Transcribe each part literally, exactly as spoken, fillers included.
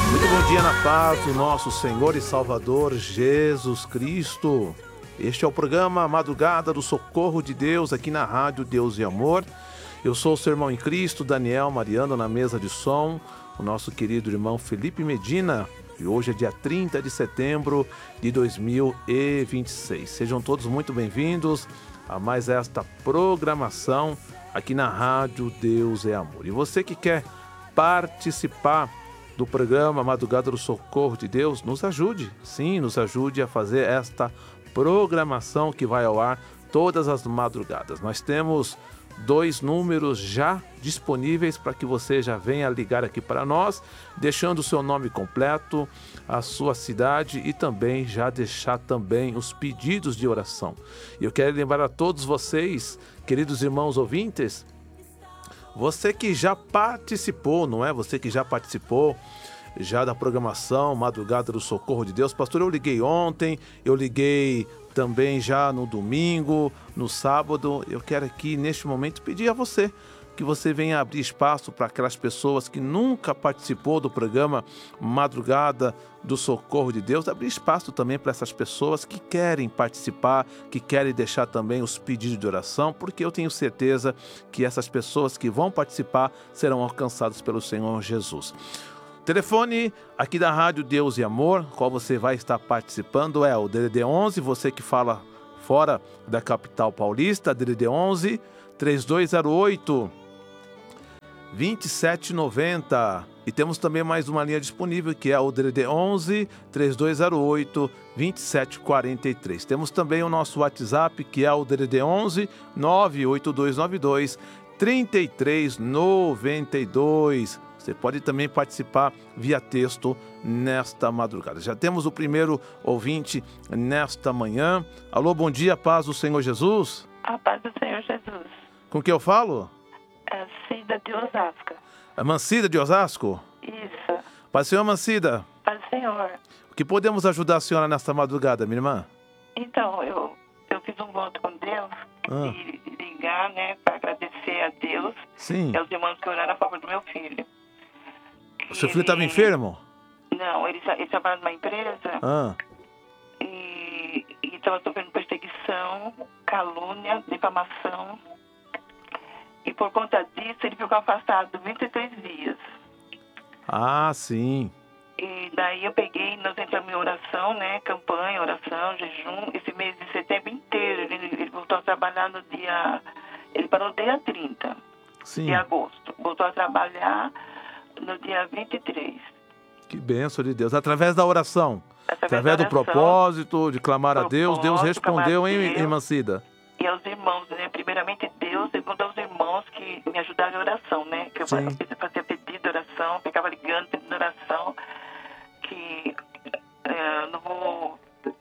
Muito bom dia na paz do nosso Senhor e Salvador Jesus Cristo. Este é o programa Madrugada do Socorro de Deus, aqui na Rádio Deus e Amor. Eu sou o seu irmão em Cristo, Daniel Mariano, na mesa de som, o nosso querido irmão Felipe Medina. E hoje é dia trinta de setembro de dois mil e vinte e seis. Sejam todos muito bem-vindos a mais esta programação aqui na Rádio Deus é Amor. E você que quer participar do programa Madrugada do Socorro de Deus, nos ajude, sim, nos ajude a fazer esta programação que vai ao ar todas as madrugadas. Nós temos dois números já disponíveis para que você já venha ligar aqui para nós, deixando o seu nome completo, a sua cidade e também já deixar também os pedidos de oração. E eu quero lembrar a todos vocês, queridos irmãos ouvintes, você que já participou, não é? Você que já participou já da programação Madrugada do Socorro de Deus. Pastor, eu liguei ontem, eu liguei também já no domingo, no sábado. Eu quero aqui, neste momento, pedir a você que você venha abrir espaço para aquelas pessoas que nunca participou do programa Madrugada do Socorro de Deus, abrir espaço também para essas pessoas que querem participar, que querem deixar também os pedidos de oração, porque eu tenho certeza que essas pessoas que vão participar serão alcançadas pelo Senhor Jesus. O telefone aqui da Rádio Deus e Amor, qual você vai estar participando, é o D D D onze, você que fala fora da capital paulista, D D D onze, três dois zero oito, dois sete nove zero. E temos também mais uma linha disponível, que é o D D D onze, três dois zero oito, dois sete quatro três. Temos também o nosso WhatsApp, que é o D D D onze, nove oito dois nove dois, três três nove dois. Você pode também participar via texto nesta madrugada. Já temos o primeiro ouvinte nesta manhã. Alô, bom dia, paz do Senhor Jesus. A paz do Senhor Jesus. Com quem eu falo? É Cida de Osasco. É Mancida de Osasco? Isso. Paz do Senhor, Mancida. Paz do Senhor. O que podemos ajudar a senhora nesta madrugada, minha irmã? Então, eu, eu fiz um voto com Deus ah. de ligar, né, para agradecer a Deus. Sim. E aos irmãos que oraram a favor do meu filho. O seu filho estava enfermo? Não, ele, ele trabalha numa empresa ah. e estava sofrendo perseguição, calúnia, difamação. E por conta disso, ele ficou afastado vinte e três dias. Ah, sim. E daí eu peguei, nós entramos em oração, né? Campanha, oração, jejum. Esse mês de setembro inteiro, ele, ele voltou a trabalhar no dia... Ele parou no dia trinta sim. de agosto. Voltou a trabalhar no dia vinte e três. Que bênção de Deus. Através da oração. Através, através da do propósito, de clamar a Deus. Deus respondeu, hein, Deus. irmã Cida? E aos irmãos, né? Primeiramente Deus, segundo aos irmãos que me ajudaram em oração, né? Que eu Sim. fazia pedido de oração, ficava ligando, pedindo oração, que é, não vou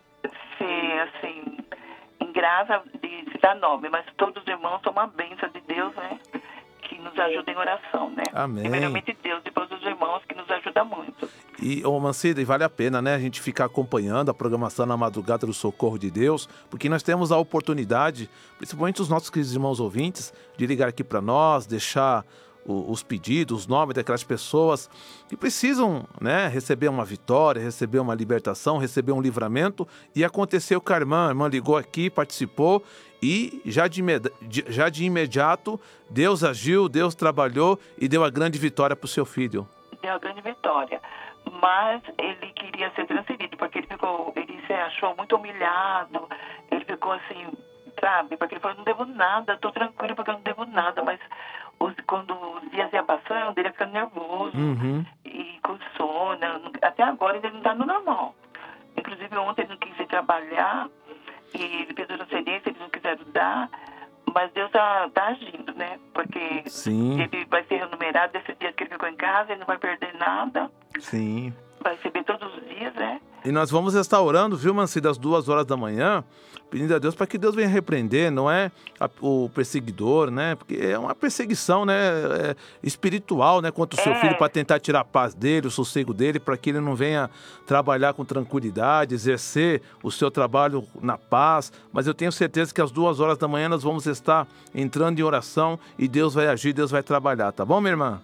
ser, assim, ingrata de citar nome, mas todos os irmãos são uma bênção de Deus, né? Que nos ajuda em oração, né? Amém. Primeiramente Deus, depois os irmãos, que nos ajudam muito. E, ô Mancida, e vale a pena, né, a gente ficar acompanhando a programação na Madrugada do Socorro de Deus, porque nós temos a oportunidade, principalmente os nossos queridos irmãos ouvintes, de ligar aqui para nós, deixar o, os pedidos, os nomes daquelas pessoas que precisam, né, receber uma vitória, receber uma libertação, receber um livramento. E aconteceu com a irmã, a irmã ligou aqui, participou, e já de, já de imediato Deus agiu, Deus trabalhou e deu a grande vitória para o seu filho. Deu a grande vitória. Mas ele queria ser transferido, porque ele ficou, ele se achou muito humilhado, ele ficou assim, sabe, porque ele falou, não devo nada, estou tranquilo porque eu não devo nada, mas os, quando os dias iam passando, ele ia ficando nervoso, uhum. e com sono, até agora ele não está no normal. Inclusive ontem ele não quis ir trabalhar, e ele pediu transferência, eles não quiseram dar, mas Deus está tá agindo, né, porque Sim. ele vai ser remunerado desses dias que ele ficou em casa, ele não vai perder nada. Sim. Vai receber todos os dias, né? E nós vamos estar orando, viu, Mancida, às duas horas da manhã, pedindo a Deus para que Deus venha repreender, não é a, o perseguidor, né? Porque é uma perseguição, né? É, espiritual, né? Contra o seu é. filho, para tentar tirar a paz dele, o sossego dele, para que ele não venha trabalhar com tranquilidade, exercer o seu trabalho na paz. Mas eu tenho certeza que às duas horas da manhã nós vamos estar entrando em oração e Deus vai agir, Deus vai trabalhar, tá bom, minha irmã?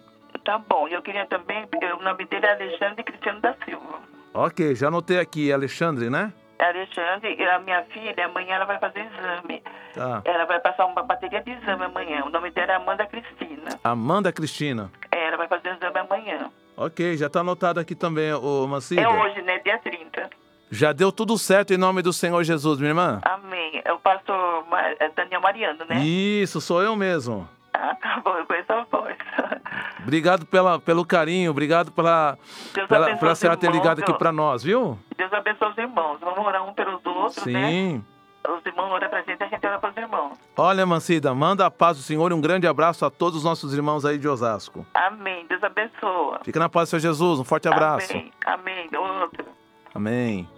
Tá bom. E eu queria também, o nome dele é Alexandre Cristiano da Silva. Ok, já anotei aqui, Alexandre, né? É Alexandre, e a minha filha, amanhã ela vai fazer exame. Tá. Ela vai passar uma bateria de exame amanhã. O nome dela é Amanda Cristina. Amanda Cristina. É, ela vai fazer exame amanhã. Ok, já tá anotado aqui também, ô Mancida. É hoje, né? Dia trinta. Já deu tudo certo em nome do Senhor Jesus, minha irmã? Amém. É o pastor Mar... é Daniel Mariano, né? Isso, sou eu mesmo. Ah, tá bom, eu conheço a voz. Obrigado pela, pelo carinho, obrigado pela, Deus pela, abençoe pela os senhora ter irmãos, ligado aqui viu? pra nós, viu? Deus abençoe os irmãos. Vamos orar um pelos outros, né? Sim. Os irmãos oram pra gente, a gente ora pros irmãos. Olha, Mancida, manda a paz do Senhor e um grande abraço a todos os nossos irmãos aí de Osasco. Amém. Deus abençoa. Fica na paz do Senhor Jesus, um forte abraço. Amém. Amém. Outro. Amém.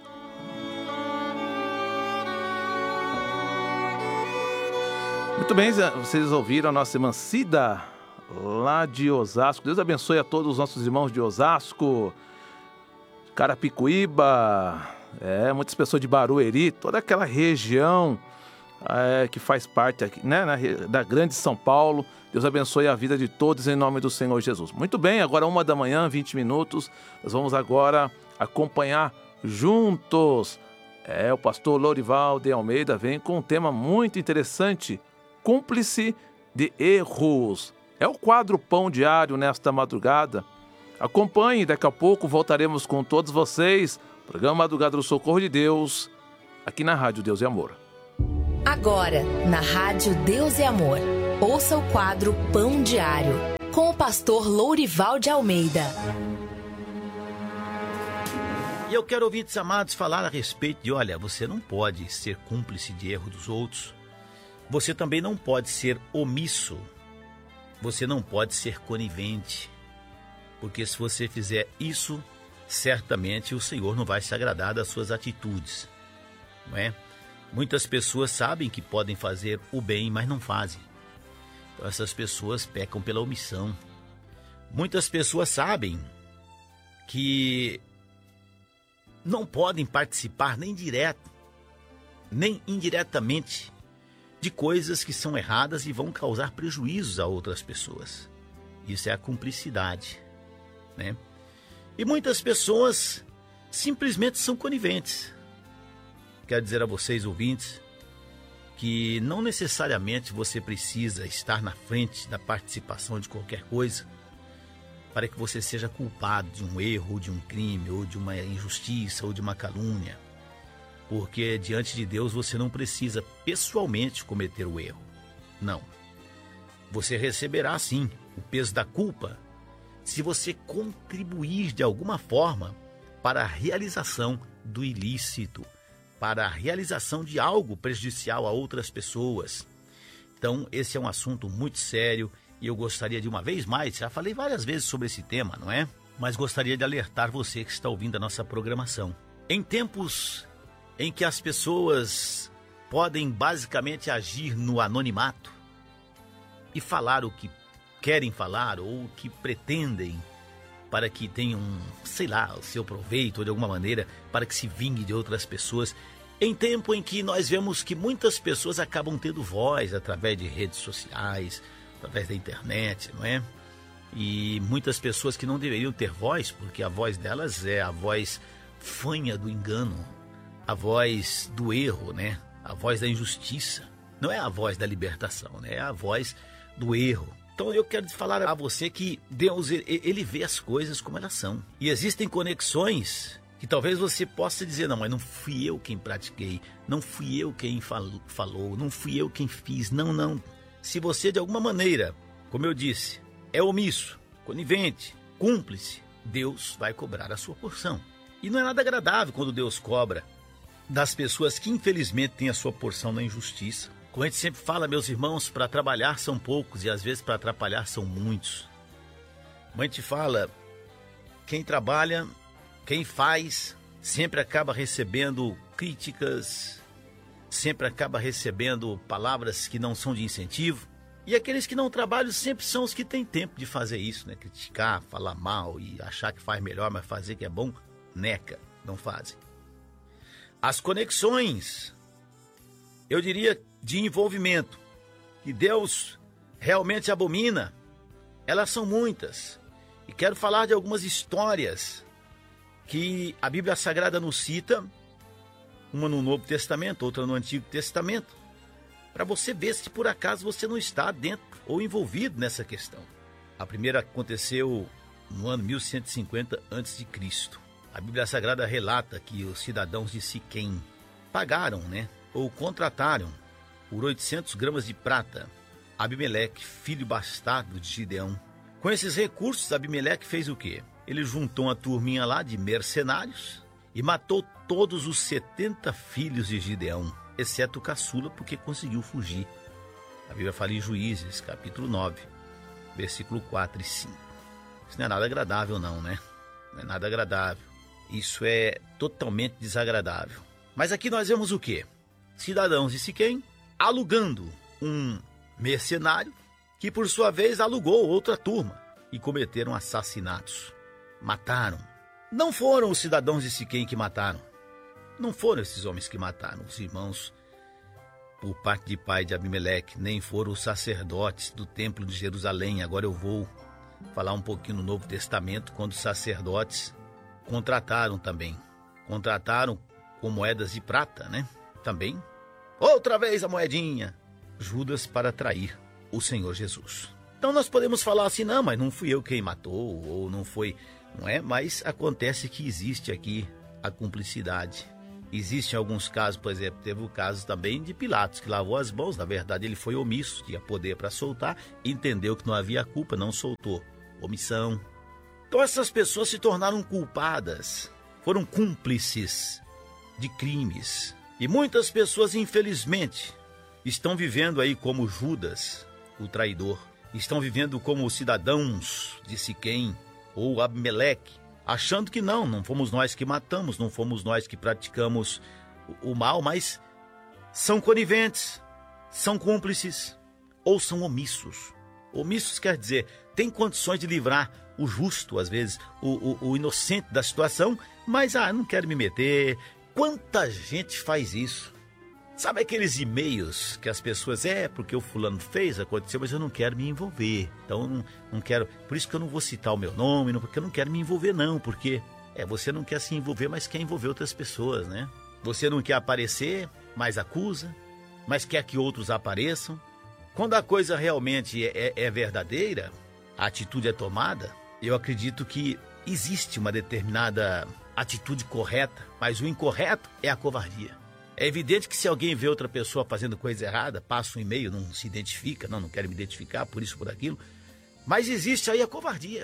Muito bem, vocês ouviram a nossa irmã Cida, lá de Osasco. Deus abençoe a todos os nossos irmãos de Osasco, Carapicuíba, é, muitas pessoas de Barueri, toda aquela região é, que faz parte aqui, né, na, da grande São Paulo. Deus abençoe a vida de todos em nome do Senhor Jesus. Muito bem, agora uma da manhã, vinte minutos, nós vamos agora acompanhar juntos. É, o pastor Lourival de Almeida vem com um tema muito interessante, cúmplice de erros. É o quadro Pão Diário nesta madrugada. Acompanhe, daqui a pouco voltaremos com todos vocês. Programa Madrugada do Socorro de Deus, aqui na Rádio Deus e Amor. Agora, na Rádio Deus e Amor, ouça o quadro Pão Diário, com o pastor Lourival de Almeida. E eu quero, ouvintes amados, falar a respeito de, olha, você não pode ser cúmplice de erro dos outros. Você também não pode ser omisso. Você não pode ser conivente. Porque se você fizer isso, certamente o Senhor não vai se agradar das suas atitudes. Não é? Muitas pessoas sabem que podem fazer o bem, mas não fazem. Então essas pessoas pecam pela omissão. Muitas pessoas sabem que não podem participar nem direto, nem indiretamente de coisas que são erradas e vão causar prejuízos a outras pessoas. Isso é a cumplicidade, né? E muitas pessoas simplesmente são coniventes. Quero dizer a vocês, ouvintes, que não necessariamente você precisa estar na frente da participação de qualquer coisa para que você seja culpado de um erro, ou de um crime, ou de uma injustiça, ou de uma calúnia. Porque diante de Deus você não precisa pessoalmente cometer o erro. Não. Você receberá sim o peso da culpa se você contribuir de alguma forma para a realização do ilícito, para a realização de algo prejudicial a outras pessoas. Então, esse é um assunto muito sério e eu gostaria de uma vez mais, já falei várias vezes sobre esse tema, não é? Mas gostaria de alertar você que está ouvindo a nossa programação. Em tempos em que as pessoas podem basicamente agir no anonimato e falar o que querem falar ou o que pretendem para que tenham, sei lá, o seu proveito ou de alguma maneira para que se vingue de outras pessoas. Em tempo em que nós vemos que muitas pessoas acabam tendo voz através de redes sociais, através da internet, não é? E muitas pessoas que não deveriam ter voz, porque a voz delas é a voz fanha do engano, a voz do erro, né? A voz da injustiça. Não é a voz da libertação, né? É a voz do erro. Então eu quero falar a você que Deus, ele vê as coisas como elas são. E existem conexões que talvez você possa dizer, não, mas não fui eu quem pratiquei, não fui eu quem falou, não fui eu quem fiz, não, não. Se você de alguma maneira, como eu disse, é omisso, conivente, cúmplice, Deus vai cobrar a sua porção. E não é nada agradável quando Deus cobra das pessoas que infelizmente têm a sua porção na injustiça. Como a gente sempre fala, meus irmãos, para trabalhar são poucos e às vezes para atrapalhar são muitos. Como a gente fala, quem trabalha, quem faz, sempre acaba recebendo críticas, sempre acaba recebendo palavras que não são de incentivo. E aqueles que não trabalham sempre são os que têm tempo de fazer isso, né? Criticar, falar mal e achar que faz melhor, mas fazer que é bom, neca, não fazem. As conexões, eu diria, de envolvimento, que Deus realmente abomina, Elas são muitas. E quero falar de algumas histórias que a Bíblia Sagrada nos cita, uma no Novo Testamento, outra no Antigo Testamento, para você ver se por acaso você não está dentro ou envolvido nessa questão. A primeira aconteceu no ano mil cento e cinquenta antes de Cristo. A Bíblia Sagrada relata que os cidadãos de Siquém pagaram, né, ou contrataram por oitocentos gramas de prata Abimeleque, filho bastardo de Gideão. Com esses recursos, Abimeleque fez o quê? Ele juntou uma turminha lá de mercenários e matou todos os setenta filhos de Gideão, exceto o caçula, porque conseguiu fugir. A Bíblia fala em Juízes, capítulo nove, versículo quatro e cinco. Isso não é nada agradável não, né? Não é nada agradável. Isso é totalmente desagradável. Mas aqui nós vemos o quê? Cidadãos de Siquém alugando um mercenário que, por sua vez, alugou outra turma e cometeram assassinatos. Mataram. Não foram os cidadãos de Siquém que mataram. Não foram esses homens que mataram os irmãos por parte de pai de Abimeleque, nem foram os sacerdotes do templo de Jerusalém. Agora eu vou falar um pouquinho no Novo Testamento, quando os sacerdotes contrataram também. Contrataram com moedas de prata, né? Também. Outra vez a moedinha. Judas para trair o Senhor Jesus. Então nós podemos falar assim, não, mas não fui eu quem matou, ou não foi, não é? Mas acontece que existe aqui a cumplicidade. Existem alguns casos, por exemplo, teve o caso também de Pilatos, que lavou as mãos. Na verdade, ele foi omisso, tinha poder para soltar, entendeu que não havia culpa, não soltou. Omissão. Então essas pessoas se tornaram culpadas, foram cúmplices de crimes. E muitas pessoas, infelizmente, estão vivendo aí como Judas, o traidor. Estão vivendo como cidadãos de Siquém ou Abimeleque, achando que não, não fomos nós que matamos, não fomos nós que praticamos o mal, mas são coniventes, são cúmplices ou são omissos. Omissos quer dizer, tem condições de livrar o justo, às vezes, o, o, o inocente da situação, mas, ah, não quero me meter. Quanta gente faz isso? Sabe aqueles e-mails que as pessoas, é, porque o fulano fez, aconteceu, mas eu não quero me envolver. Então, não, não quero, por isso que eu não vou citar o meu nome, não, porque eu não quero me envolver não, porque é, você não quer se envolver, mas quer envolver outras pessoas, né? Você não quer aparecer, mas acusa, mas quer que outros apareçam. Quando a coisa realmente é, é, é verdadeira, a atitude é tomada, eu acredito que existe uma determinada atitude correta, mas o incorreto é a covardia. É evidente que se alguém vê outra pessoa fazendo coisa errada, passa um e-mail, não se identifica, não, não quero me identificar, por isso, por aquilo. Mas existe aí a covardia.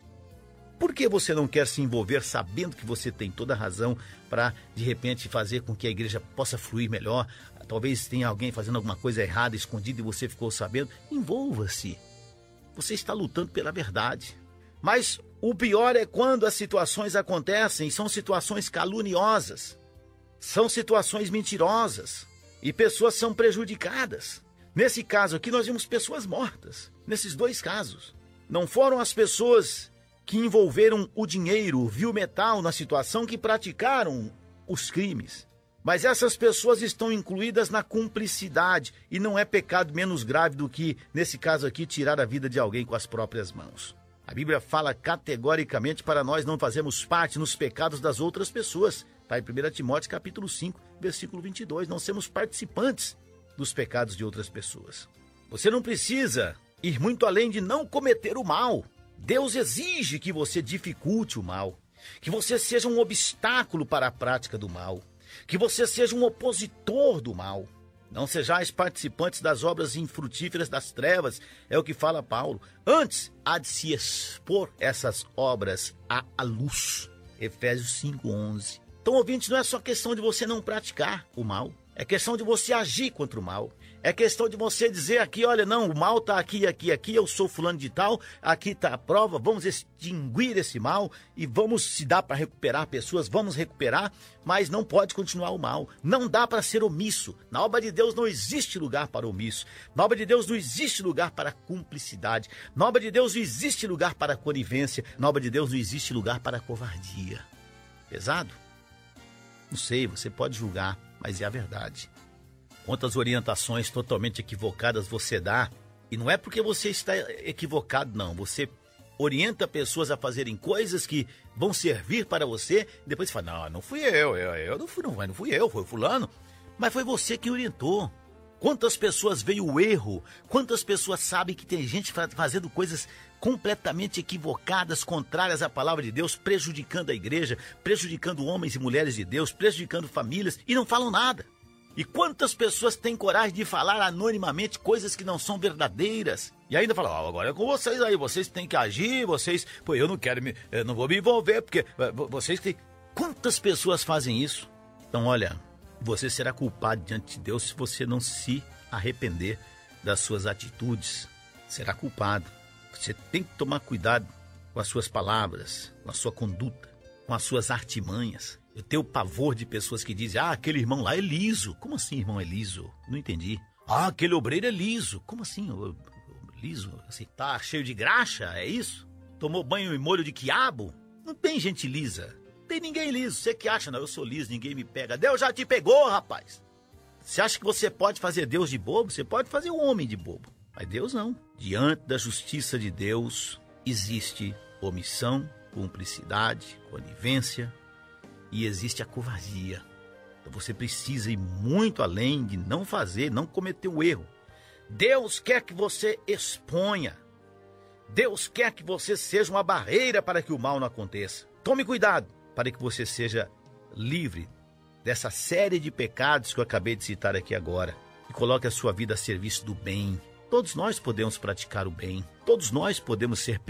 Por que você não quer se envolver sabendo que você tem toda a razão para, de repente, fazer com que a igreja possa fluir melhor? Talvez tenha alguém fazendo alguma coisa errada, escondida, e você ficou sabendo. Envolva-se. Você está lutando pela verdade. Mas o pior é quando as situações acontecem, são situações caluniosas. São situações mentirosas e pessoas são prejudicadas. Nesse caso aqui, nós vimos pessoas mortas. Nesses dois casos. Não foram as pessoas que envolveram o dinheiro, o vil metal na situação, que praticaram os crimes. Mas essas pessoas estão incluídas na cumplicidade e não é pecado menos grave do que, nesse caso aqui, tirar a vida de alguém com as próprias mãos. A Bíblia fala categoricamente para nós não fazermos parte nos pecados das outras pessoas. Está em primeira Timóteo capítulo cinco, versículo vinte e dois. Não sermos participantes dos pecados de outras pessoas. Você não precisa ir muito além de não cometer o mal. Deus exige que você dificulte o mal, que você seja um obstáculo para a prática do mal, que você seja um opositor do mal. Não sejais participantes das obras infrutíferas das trevas, é o que fala Paulo. Antes, há de se expor essas obras à luz. Efésios cinco, onze. Então, ouvintes, não é só questão de você não praticar o mal. É questão de você agir contra o mal. É questão de você dizer aqui, olha, não, o mal está aqui, aqui, aqui, eu sou fulano de tal, aqui está a prova, vamos extinguir esse mal e vamos, se dá para recuperar pessoas, vamos recuperar, mas não pode continuar o mal. Não dá para ser omisso. Na obra de Deus não existe lugar para omisso. Na obra de Deus não existe lugar para cumplicidade. Na obra de Deus não existe lugar para conivência. Na obra de Deus não existe lugar para covardia. Pesado? Não sei, você pode julgar, mas é a verdade. Quantas orientações totalmente equivocadas você dá E não é porque você está equivocado, não. Você orienta pessoas a fazerem coisas que vão servir para você, e depois você fala, não, não fui eu, eu, eu não fui, não, não fui eu, foi o fulano. Mas foi você que orientou. Quantas pessoas veio o erro? Quantas pessoas sabem que tem gente fazendo coisas completamente equivocadas, contrárias à palavra de Deus, prejudicando a igreja, prejudicando homens e mulheres de Deus, prejudicando famílias, e não falam nada? E quantas pessoas têm coragem de falar anonimamente coisas que não são verdadeiras? E ainda falam, oh, agora é com vocês aí, vocês têm que agir, vocês... Pô, eu não quero me... Eu não vou me envolver, porque vocês têm... Quantas pessoas fazem isso? Então, olha, você será culpado diante de Deus se você não se arrepender das suas atitudes. Será culpado. Você tem que tomar cuidado com as suas palavras, com a sua conduta, com as suas artimanhas. Eu tenho pavor de pessoas que dizem, ah, aquele irmão lá é liso. Como assim, irmão, é liso? Não entendi. Ah, aquele obreiro é liso. Como assim, liso? Assim, tá cheio de graxa, é isso? Tomou banho e molho de quiabo? Não tem gente lisa. Não tem ninguém liso. Você que acha, não, eu sou liso, ninguém me pega. Deus já te pegou, rapaz. Você acha que você pode fazer Deus de bobo? Você pode fazer o homem de bobo. Mas Deus não. Diante da justiça de Deus, existe omissão, cumplicidade, conivência, e existe a covardia. Então você precisa ir muito além de não fazer, não cometer o erro. Deus quer que você exponha. Deus quer que você seja uma barreira para que o mal não aconteça. Tome cuidado para que você seja livre dessa série de pecados que eu acabei de citar aqui agora. E coloque a sua vida a serviço do bem. Todos nós podemos praticar o bem. Todos nós podemos ser